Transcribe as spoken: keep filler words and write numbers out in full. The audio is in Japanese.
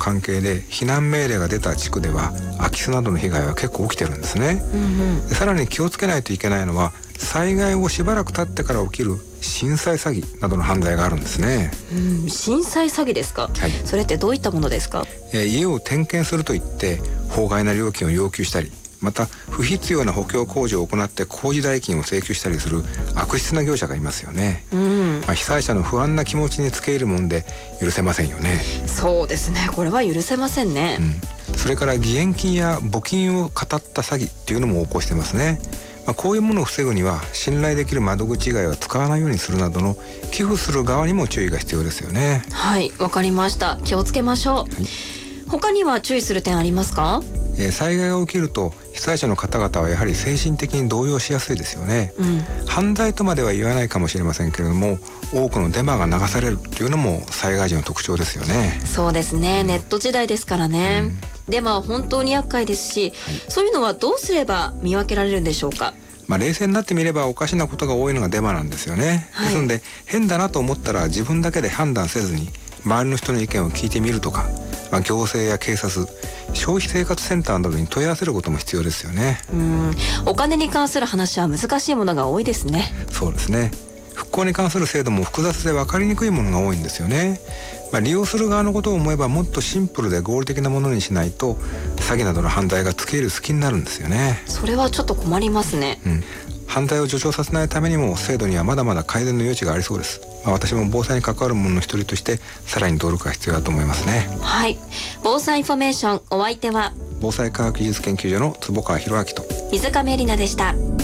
関係で避難命令が出た地区では空き巣などの被害は結構起きてるんですね、うんうん、でさらに気をつけないといけないのは災害をしばらく経ってから起きる震災詐欺などの犯罪があるんですね、 うん、震災詐欺ですか、はい、それってどういったものですか？ えー、家を点検すると言って法外な料金を要求したり、また不必要な補強工事を行って工事代金を請求したりする悪質な業者がいますよね、うんまあ、被災者の不安な気持ちにつけ入るもんで許せませんよね。 そうですね、これは許せませんね、 うん、それから義援金や募金を語った詐欺っていうのも横行してますね。まあ、こういうものを防ぐには信頼できる窓口以外は使わないようにするなどの寄付する側にも注意が必要ですよね。 はい、わかりました。気をつけましょう、はい、他には注意する点ありますか？ えー、災害が起きると被災者の方々はやはり精神的に動揺しやすいですよね、うん、犯罪とまでは言わないかもしれませんけれども多くのデマが流されるというのも災害時の特徴ですよね。 そうですね、ネット時代ですからね、うん、デマは本当に厄介ですし、はい、そういうのはどうすれば見分けられるんでしょうか？ まあ、冷静になってみればおかしなことが多いのがデマなんですよね、はい、ですので変だなと思ったら自分だけで判断せずに周りの人の意見を聞いてみるとか、まあ、行政や警察、消費生活センターなどに問い合わせることも必要ですよね。 うん、お金に関する話は難しいものが多いですね。 そうですね、復興に関する制度も複雑で分かりにくいものが多いんですよね。まあ、利用する側のことを思えばもっとシンプルで合理的なものにしないと詐欺などの犯罪がつけ入る隙になるんですよね。 それはちょっと困りますね、 うん、犯罪を助長させないためにも制度にはまだまだ改善の余地がありそうです。まあ、私も防災に関わる者の一人としてさらに努力が必要だと思いますね。 はい、防災インフォメーション、お相手は防災科学技術研究所の坪川博明と水上絵里奈でした。